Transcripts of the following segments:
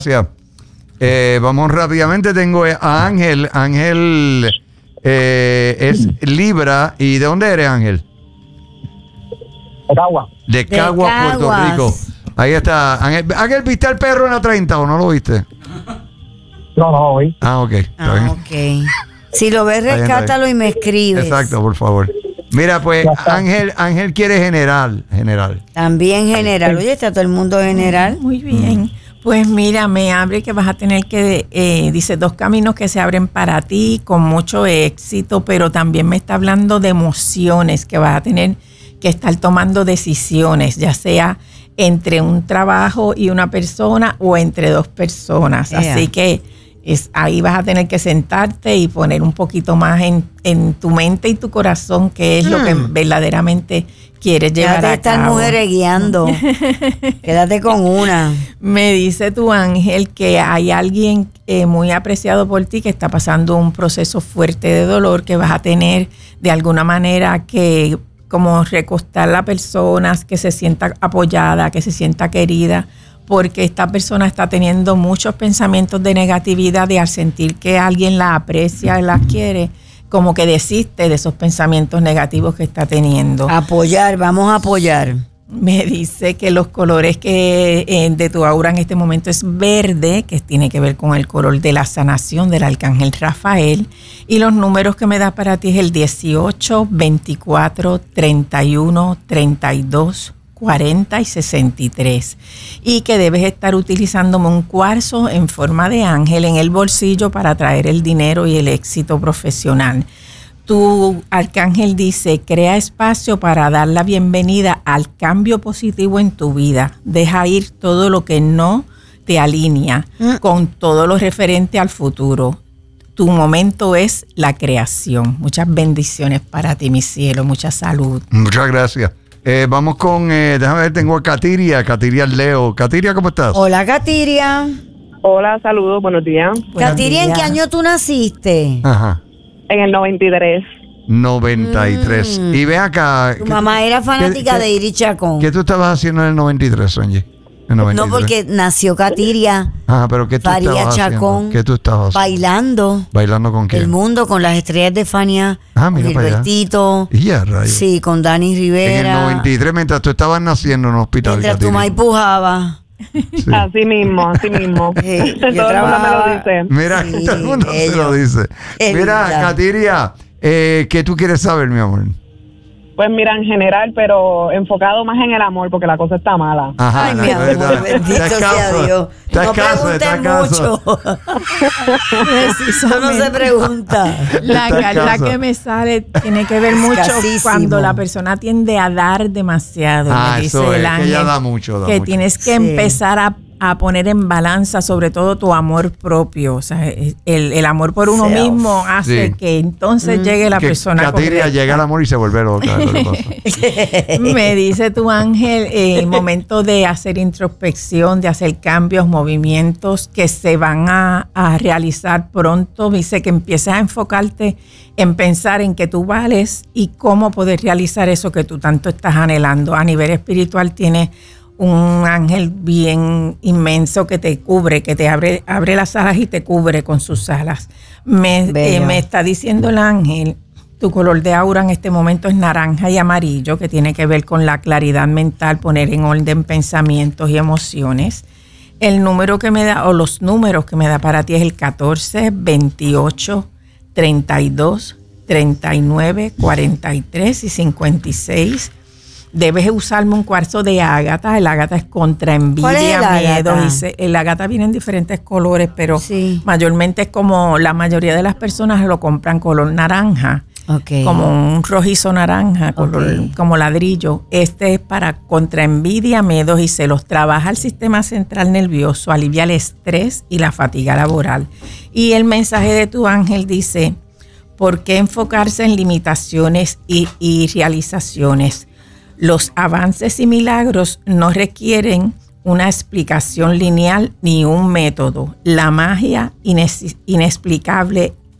Gracias. Vamos rápidamente, tengo a Ángel. Ángel es Libra. ¿Y de dónde eres, Ángel? De Caguas. De Caguas, Puerto Rico. Ahí está. Ángel, ¿viste al perro en la 30 o no lo viste? No lo vi. Ok. Está bien. Ok. Si lo ves, rescátalo y me escribes. Exacto, por favor. Mira, pues Ángel quiere general. También general. Oye, está todo el mundo general. Muy bien. Pues mira, me abre que vas a tener que, dice, 2 caminos que se abren para ti con mucho éxito, pero también me está hablando de emociones, que vas a tener que estar tomando decisiones, ya sea entre un trabajo y una persona o entre 2 personas. Así que ahí vas a tener que sentarte y poner un poquito más en tu mente y tu corazón qué es lo que verdaderamente quieres llevar a cabo. Estas mujeres guiando. Quédate con una. Me dice tu ángel que hay alguien muy apreciado por ti que está pasando un proceso fuerte de dolor, que vas a tener de alguna manera que como recostar a la persona, que se sienta apoyada, que se sienta querida, porque esta persona está teniendo muchos pensamientos de negatividad y al sentir que alguien la aprecia y la quiere, como que desiste de esos pensamientos negativos que está teniendo. Apoyar, vamos a apoyar. Me dice que los colores que de tu aura en este momento es verde, que tiene que ver con el color de la sanación del arcángel Rafael, y los números que me da para ti es el 18, 24, 31, 32, 40 y 63, y que debes estar utilizándome un cuarzo en forma de ángel en el bolsillo para atraer el dinero y el éxito profesional. Tu arcángel dice, crea espacio para dar la bienvenida al cambio positivo en tu vida. Deja ir todo lo que no te alinea con todo lo referente al futuro. Tu momento es la creación. Muchas bendiciones para ti, mi cielo. Mucha salud. Muchas gracias. Vamos con, déjame ver, tengo a Katiria Leo. Katiria, ¿cómo estás? Hola, Katiria. Hola, saludos, buenos días. Katiria, ¿en qué año tú naciste? Ajá. En el 93. 93. Y ve acá. Tu mamá era fanática de Iris Chacón. ¿Qué tú estabas haciendo en el 93, Sonji? No, porque nació Katiria. Ajá, pero ¿qué tú Faría estabas Chacón, haciendo? ¿Qué tú estabas haciendo? Bailando. ¿Bailando con quién? El mundo, con las estrellas de Fania. Mira Gilbertito. Y ya, rayos. Sí, con Dani Rivera. En el 93, mientras tú estabas naciendo en un hospital. Mientras tu mamá empujaba. Sí. Así mismo. Yo Todo el mundo me lo dice. Mira, Sí, todo el mundo se lo dice. Mira, Katiria, ¿qué tú quieres saber, mi amor? Pues mira, en general, pero enfocado más en el amor, porque la cosa está mala. Ajá, Ay, mi amor, bendito sea Dios. No preguntes mucho. Eso no se pregunta. La carta que me sale tiene que ver mucho cuando la persona tiende a dar demasiado. Me dice eso es, el ángel, que ella da mucho. Tienes que empezar a poner en balanza sobre todo tu amor propio. O sea, el amor por uno mismo hace que entonces llegue la persona Katiria correcta. llega al amor y se vuelve loca. Me dice tu ángel, el momento de hacer introspección, de hacer cambios, movimientos que se van a realizar pronto. Dice que empieces a enfocarte en pensar en que tú vales y cómo poder realizar eso que tú tanto estás anhelando. A nivel espiritual tienes un ángel bien inmenso que te cubre, que te abre las alas y te cubre con sus alas. Me está diciendo el ángel, tu color de aura en este momento es naranja y amarillo, que tiene que ver con la claridad mental, poner en orden pensamientos y emociones. El número que me da, o los números que me da para ti es el 14, 28, 32, 39, 43 y 56. Debes usarme un cuarzo de ágata. El ágata es contra envidia, miedo. El ágata viene en diferentes colores, pero mayormente es como la mayoría de las personas lo compran color naranja. Como un rojizo naranja, color, como ladrillo. Este es para contra envidia, miedos y celos. Trabaja el sistema central nervioso, alivia el estrés y la fatiga laboral. Y el mensaje de tu ángel dice, ¿por qué enfocarse en limitaciones y realizaciones? Los avances y milagros no requieren una explicación lineal ni un método. La magia inexplicable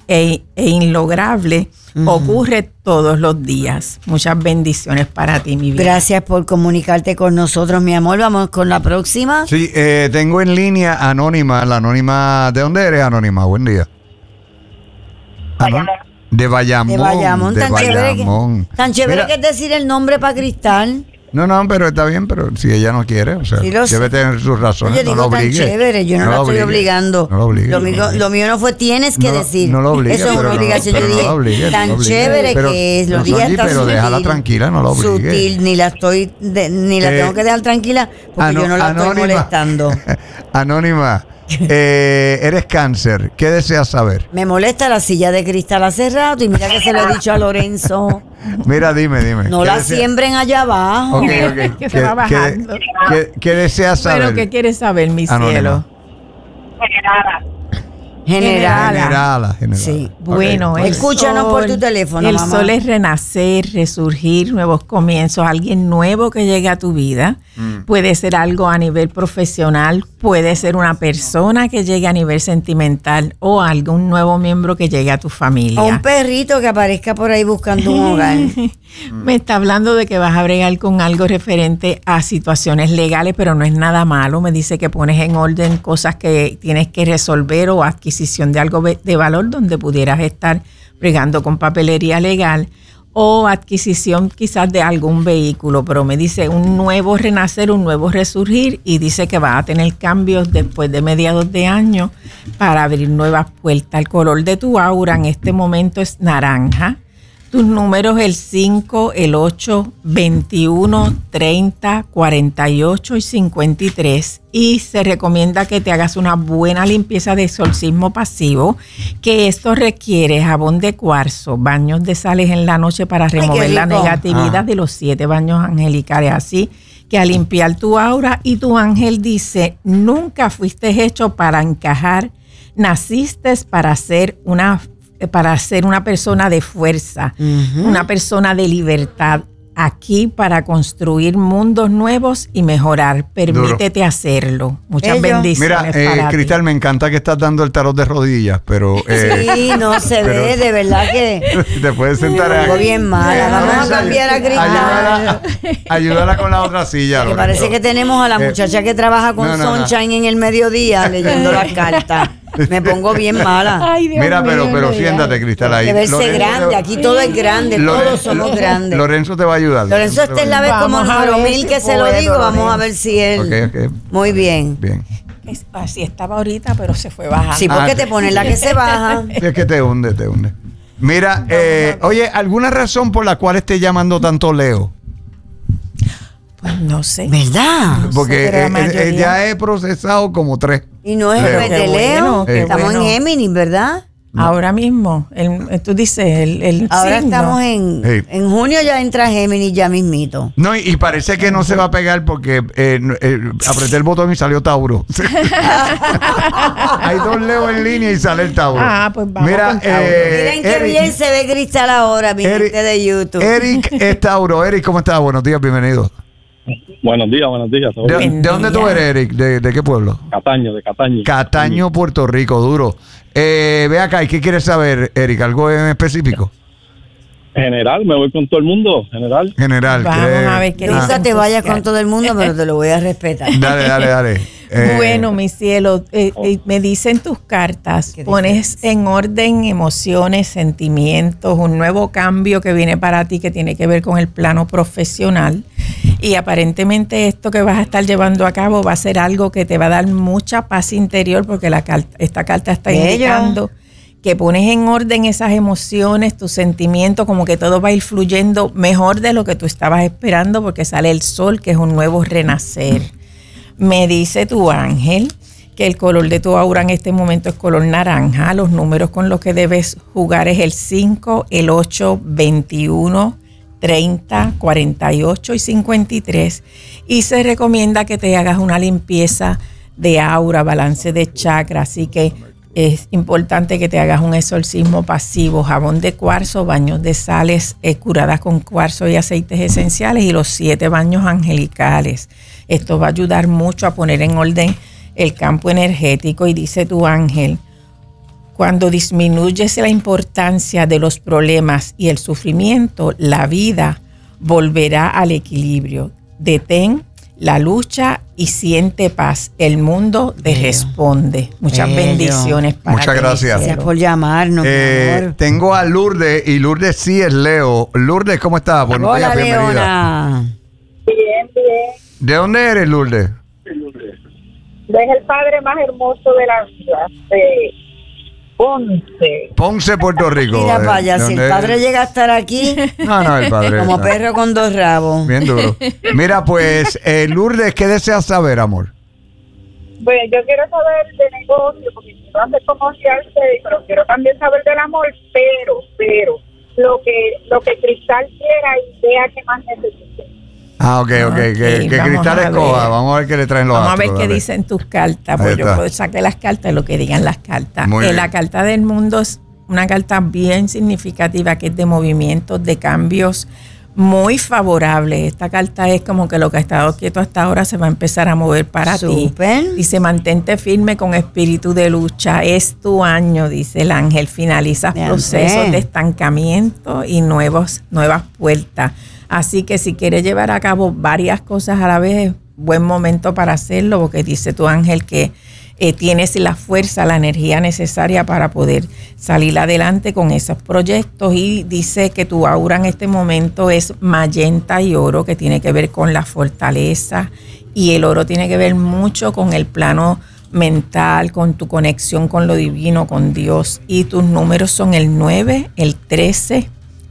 e inlograble ocurre todos los días. Muchas bendiciones para ti, mi vida. Gracias por comunicarte con nosotros, mi amor. Vamos con la próxima. Sí, tengo en línea Anónima. La Anónima, ¿de dónde eres, Anónima? Buen día. De Bayamón. De Bayamón, tan chévere Mira, que es decir el nombre para Cristal. No, pero está bien, pero si ella no quiere, o sea, Sí, lo debe sé. tener sus razones, Yo digo no lo tan obligue. chévere, yo no la estoy obligando. No lo obligue. Lo mío no fue tienes que No, decir. no lo obligue, Eso es pero una no- obligación. pero Yo no dije, lo obligue, no tan lo obligue. chévere Pero- que es. Lo no, dije Sonji, hasta pero déjala tranquila, no la obligue. Sutil, ni la tengo que dejar tranquila porque yo no la estoy molestando. Anónima, eres cáncer. ¿Qué deseas saber? Me molesta la silla de cristal hace rato y mira que se lo he dicho a Lorenzo. Mira, dime. No ¿Qué la deseas? siembren allá abajo. Ok. Que se va bajando. ¿Qué deseas saber? Pero ¿qué quieres saber, mi Anónima. cielo? Generala. Generala. Sí. Ok. Bueno, el Escúchanos por sol- tu teléfono, El mamá. sol es renacer, resurgir, nuevos comienzos, alguien nuevo que llega a tu vida. Puede ser algo a nivel profesional, puede ser una persona que llegue a nivel sentimental o algún nuevo miembro que llegue a tu familia. O un perrito que aparezca por ahí buscando un hogar. Me está hablando de que vas a bregar con algo referente a situaciones legales, pero no es nada malo. Me dice que pones en orden cosas que tienes que resolver o adquisición de algo de valor donde pudieras estar bregando con papelería legal o adquisición quizás de algún vehículo, pero me dice un nuevo renacer, un nuevo resurgir y dice que va a tener cambios después de mediados de año para abrir nuevas puertas. El color de tu aura en este momento es naranja. Tus números el 5, el 8, 21, 30, 48 y 53. Y se recomienda que te hagas una buena limpieza de exorcismo pasivo, que esto requiere jabón de cuarzo, baños de sales en la noche para remover la rico. negatividad de los 7 baños angelicales. Así que a limpiar tu aura y tu ángel dice, nunca fuiste hecho para encajar, naciste para ser una persona de fuerza, una persona de libertad, aquí para construir mundos nuevos y mejorar. Permítete hacerlo. Muchas Bello. bendiciones Mira, para Cristal, ti. me encanta que estás dando el tarot de rodillas, pero... Sí, no se pero- ve, de verdad que te puedes sentar Pongo aquí. bien mala. Vamos a cambiar a Cristal. Ayúdala con la otra silla. Que parece que tenemos a la muchacha que trabaja con no. Sunshine en el mediodía leyendo las cartas. Me pongo bien mala. Ay, Dios Mira, mío, pero Dios. siéntate, Cristal, ahí. Hay que verse Lorenzo grande. te- Aquí todo es grande. Todos somos grandes. Lorenzo te va a ayudar. Lorenzo, esta es la vez como Vamos a número ver 1000 si que se lo puedo, digo. Vamos a Lorenzo. ver si él. Ok. Muy bien. Bien. Así estaba ahorita, pero se fue bajando. Sí, porque te pones la que se baja. Sí, es que te hunde. Mira, oye, ¿alguna razón por la cual esté llamando tanto Leo? Pues no sé. ¿Verdad? Porque pero la mayoría- ya he procesado como 3. Y no es Leo. el de Qué Leo. bueno, qué Estamos bueno. en Géminis, ¿verdad? Ahora mismo, tú dices el Ahora signo. estamos Sí. en junio, ya entra Géminis, ya mismito. No, y parece que no se va a pegar porque apreté el botón y salió Tauro. Hay 2 Leos en línea y sale el Tauro. Ah, pues vamos Mira, con Tauro. Miren qué bien se ve Cristal ahora, mi Eric- gente de YouTube. Eric es Tauro. Eric, ¿cómo estás? Buenos días, bienvenido. Buenos días. ¿todo ¿De, bien? de dónde tú eres, Eric? ¿De qué pueblo? De Cataño. Cataño, Puerto Rico, duro. Ve acá, ¿y qué quieres saber, Eric? ¿Algo en específico? General, me voy con todo el mundo, general. General. Vamos a ver qué Nunca dicen te tus vayas con cartas. todo el mundo, pero te lo voy a respetar. Dale. Bueno, mi cielo, me dicen tus cartas, Qué pones en orden emociones, sentimientos, un nuevo cambio que viene para ti que tiene que ver con el plano profesional y aparentemente esto que vas a estar llevando a cabo va a ser algo que te va a dar mucha paz interior porque esta carta está Bello. indicando que pones en orden esas emociones, tus sentimientos, como que todo va a ir fluyendo mejor de lo que tú estabas esperando porque sale el sol, que es un nuevo renacer. Me dice tu ángel que el color de tu aura en este momento es color naranja. Los números con los que debes jugar es el 5, el 8, 21, 30, 48 y 53. Y se recomienda que te hagas una limpieza de aura, balance de chakra. Así que es importante que te hagas un exorcismo pasivo, jabón de cuarzo, baños de sales curadas con cuarzo y aceites esenciales y los 7 baños angelicales. Esto va a ayudar mucho a poner en orden el campo energético y dice tu ángel, Cuando disminuyes la importancia de los problemas y el sufrimiento, la vida volverá al equilibrio. Detén la lucha y siente paz. El mundo te responde. Muchas bendiciones para ti. Muchas gracias. Gracias por llamarnos, mi amor. Tengo a Lourdes y Lourdes sí es Leo. Lourdes, ¿cómo estás? Buenos Hola, días, bienvenida. Leona. Bien, bien. ¿De dónde eres, Lourdes? Es el padre más hermoso de la vida, de Ponce. Ponce, Puerto Rico. Mira para allá, ¿De si el dónde padre eres? llega a estar aquí, No, el padre. como no. perro con dos rabos. Bien duro. Mira, pues, Lourdes, ¿qué deseas saber, amor? Pues yo quiero saber de negocio, porque quiero hacer comercial, pero quiero también saber del amor, pero lo que Cristal quiera y vea que más necesite. Ah, ok. Que vamos Cristal a escoja. ver. Vamos a ver qué le traen los Vamos a ver astros, qué dale. dicen tus cartas. Ahí Pues yo está. puedo sacar las cartas, lo que digan las cartas. Muy bien. La carta del mundo es una carta bien significativa, que es de movimientos, de cambios muy favorables. Esta carta es como que lo que ha estado quieto hasta ahora se va a empezar a mover para Súper. ti. Dice, mantente firme con espíritu de lucha. Es tu año, dice el ángel. Finalizas Bien, procesos bien. de estancamiento y nuevas puertas. Así que si quieres llevar a cabo varias cosas a la vez, buen momento para hacerlo, porque dice tu ángel que tienes la fuerza, la energía necesaria para poder salir adelante con esos proyectos, y dice que tu aura en este momento es magenta y oro, que tiene que ver con la fortaleza, y el oro tiene que ver mucho con el plano mental, con tu conexión con lo divino, con Dios, y tus números son el 9, el 13,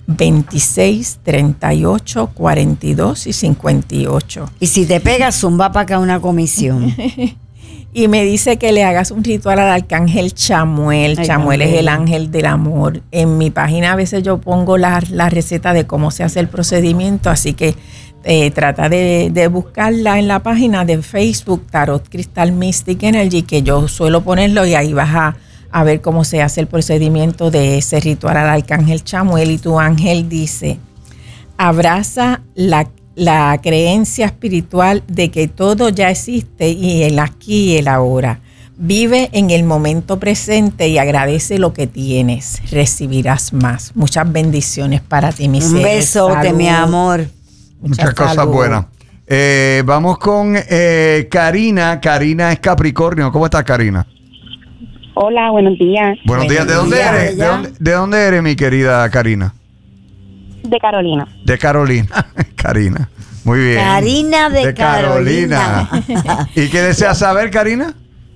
26, 38, 42 y 58. Y si te pegas, zumba para acá una comisión. Y me dice que le hagas un ritual al arcángel Chamuel. Ay, Chamuel tan es el bello. ángel del amor. En mi página a veces yo pongo la receta de cómo se hace el procedimiento, así que trata de buscarla en la página de Facebook, Tarot Crystal Mystic Energy, que yo suelo ponerlo, y ahí vas a ver cómo se hace el procedimiento de ese ritual al arcángel Chamuel. Y tu ángel dice, abraza la creencia espiritual de que todo ya existe, y el aquí y el ahora. Vive en el momento presente y agradece lo que tienes. Recibirás más. Muchas bendiciones para ti, mi Un ser. besote, Salud. mi amor. Muchas cosas salud. buenas. Vamos con Karina. Karina es Capricornio. ¿Cómo estás, Karina? Hola, buenos días. Buenos días. ¿De dónde días, eres? bella. ¿De dónde eres, mi querida Karina? De Carolina. De Carolina. Karina. Muy bien. Karina de Carolina. ¿Y qué deseas saber, Karina?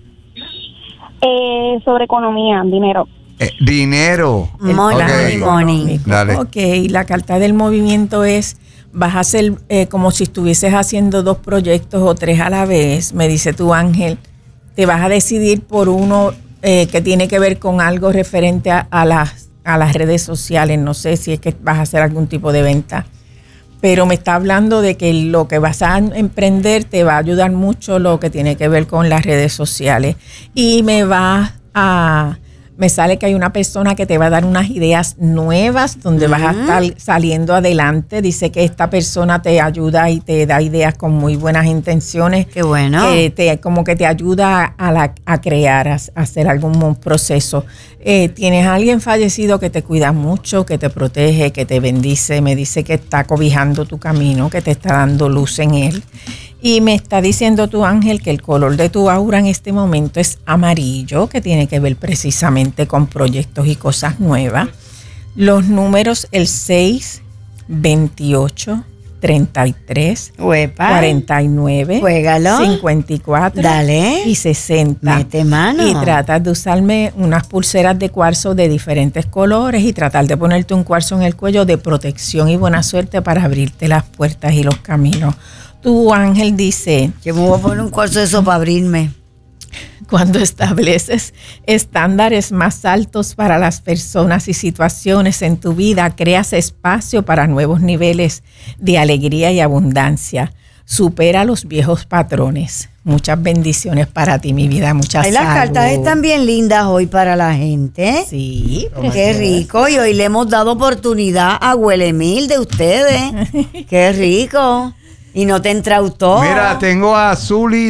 Sobre economía, dinero. Dinero. Money, Ok. money. Dale. Ok, la carta del movimiento es, vas a hacer como si estuvieses haciendo 2 proyectos o 3 a la vez. Me dice tu ángel, te vas a decidir por uno que tiene que ver con algo referente a las redes sociales. No sé si es que vas a hacer algún tipo de venta, pero me está hablando de que lo que vas a emprender te va a ayudar mucho lo que tiene que ver con las redes sociales. Y me sale que hay una persona que te va a dar unas ideas nuevas donde vas a estar saliendo adelante. Dice que esta persona te ayuda y te da ideas con muy buenas intenciones. Qué bueno. Como que te ayuda a crear, a hacer algún proceso. Tienes a alguien fallecido que te cuida mucho, que te protege, que te bendice. Me dice que está cobijando tu camino, que te está dando luz en él. Y me está diciendo tu ángel que el color de tu aura en este momento es amarillo, que tiene que ver precisamente con proyectos y cosas nuevas. Los números, el 6, 28, 33, Huepa. 49, Juégalo. 54 Dale. y 60. Mete mano. Y tratas de usarme unas pulseras de cuarzo de diferentes colores y tratar de ponerte un cuarzo en el cuello de protección y buena suerte para abrirte las puertas y los caminos. Tu ángel dice, Yo me voy a poner un cuarzo de eso para abrirme. cuando estableces estándares más altos para las personas y situaciones en tu vida, creas espacio para nuevos niveles de alegría y abundancia. Supera los viejos patrones. Muchas bendiciones para ti, mi vida. Muchas Ay, las salud. cartas están bien lindas hoy para la gente. Sí. Qué rico. Y hoy le hemos dado oportunidad a Huelemil de ustedes. Qué rico. Y no te entrautó. Mira, tengo a Zuli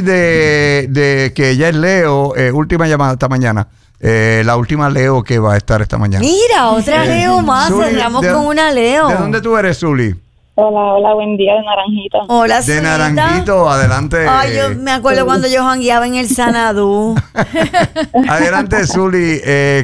de que ella es Leo, última llamada esta mañana. La última Leo que va a estar esta mañana. Mira, otra Leo más. Zuli, Cerramos con una Leo. ¿De dónde tú eres, Zuli? Hola, buen día, de Naranjito. Hola, De Zulita. Naranjito, adelante. Ay, yo me acuerdo cuando yo jangueaba en el Sanadú. Adelante, Zuli.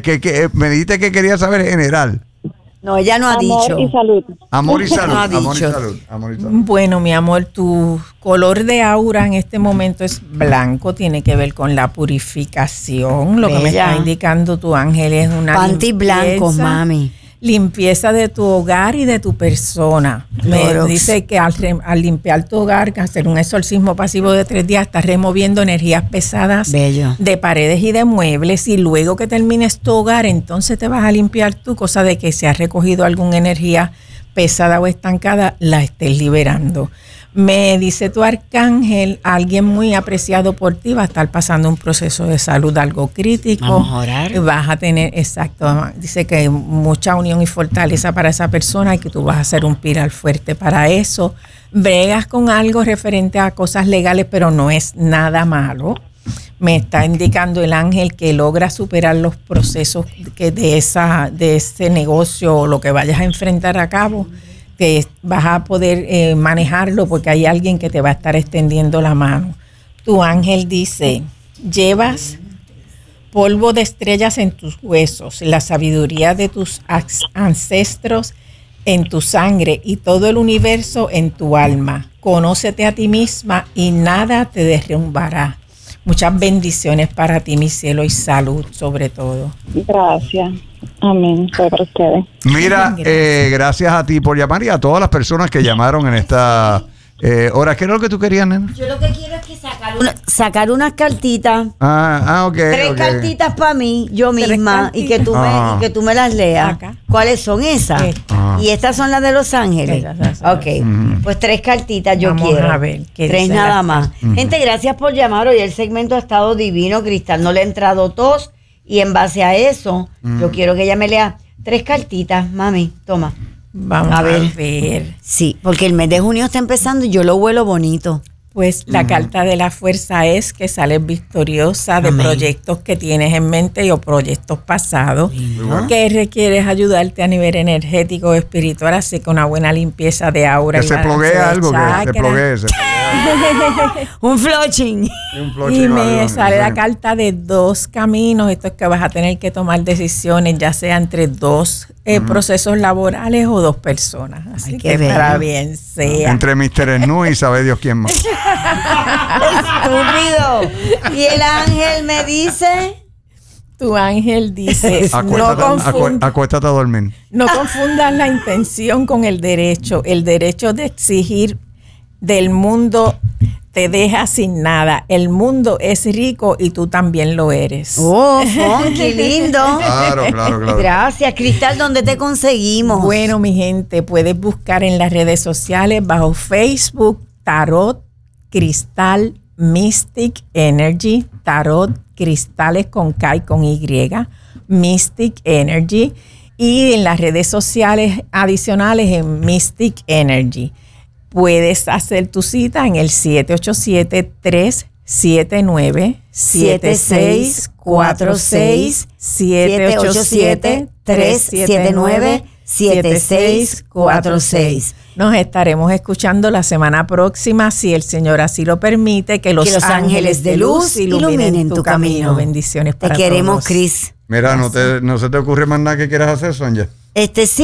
Me dijiste que quería saber general. No, ella no ha dicho. Y salud. Amor y salud. No ha Amor y dicho. salud. Amor y salud. Bueno, mi amor, tu color de aura en este momento es blanco, tiene que ver con la purificación. Lo que me Bella. está indicando tu ángel es una Panty blancos, mami. limpieza de tu hogar y de tu persona. Me Clorox. dice que al limpiar tu hogar, hacer un exorcismo pasivo de 3 días, estás removiendo energías pesadas Bello. de paredes y de muebles, y luego que termines tu hogar, entonces te vas a limpiar tú, cosa de que si has recogido alguna energía pesada o estancada, la estés liberando. Me dice tu arcángel, alguien muy apreciado por ti va a estar pasando un proceso de salud algo crítico. Vamos a orar. Vas a tener, exacto, dice que hay mucha unión y fortaleza para esa persona y que tú vas a ser un pilar fuerte para eso. Bregas con algo referente a cosas legales, pero no es nada malo. Me está indicando el ángel que logra superar los procesos de ese negocio o lo que vayas a enfrentar a cabo, que vas a poder manejarlo porque hay alguien que te va a estar extendiendo la mano. Tu ángel dice, llevas polvo de estrellas en tus huesos, la sabiduría de tus ancestros en tu sangre y todo el universo en tu alma. Conócete a ti misma y nada te derrumbará. Muchas bendiciones para ti, mi cielo, y salud sobre todo. Gracias. Amén. Fue para ustedes. Mira, Gracias. gracias a ti por llamar y a todas las personas que llamaron en esta hora. ¿Qué es lo que tú querías, nena? Yo lo que quiero es que sacar unas cartitas. Ok. 3 ok. cartitas para mí, yo 3 misma, y Ah. que tú me las leas. Acá. ¿Cuáles son esas? Esta. Y estas son las de Los Ángeles. Esas son Ok, pues 3 cartitas yo Vamos quiero. a ver qué 3 dicen nada las más. Gente, gracias por llamar. Hoy el segmento ha estado divino. Cristal no le ha entrado tos. Y en base a eso, yo quiero que ella me lea 3 cartitas, mami. Toma. Vamos A a ver. ver. Sí, porque el mes de junio está empezando y yo lo huelo bonito. Pues la carta de la fuerza es que sales victoriosa de Amén. proyectos que tienes en mente o proyectos pasados bueno. que requieres ayudarte a nivel energético o espiritual, así que una buena limpieza de aura Que y se balance ploguee de algo, que se chakra. ploguee. Un floching. Y me sale la carta de 2 caminos. Esto es que vas a tener que tomar decisiones, ya sea entre 2 procesos laborales o 2 personas. Así Ay, que qué bello. para bien sea. Entre Mr. Snu y sabe Dios quién más. Estúpido. Y el ángel me dice... Tu ángel dice, Acuéstate a dormir. no confundas la intención con el derecho. El derecho de exigir del mundo te deja sin nada. El mundo es rico y tú también lo eres. Oh, funky, lindo. Claro. Gracias, Cristal. ¿Dónde te conseguimos? Bueno, mi gente, puedes buscar en las redes sociales bajo Facebook Tarot Cristal Mystic Energy, Tarot Cristales con K y con Y, Mystic Energy, y en las redes sociales adicionales en Mystic Energy. Puedes hacer tu cita en el 787-379-7646, 787-379-7646. Nos estaremos escuchando la semana próxima, si el Señor así lo permite, que los ángeles de luz iluminen tu camino. Bendiciones para Te queremos, todos. Cris. Mira, no se te ocurre más nada que quieras hacer, Sonia. Sí.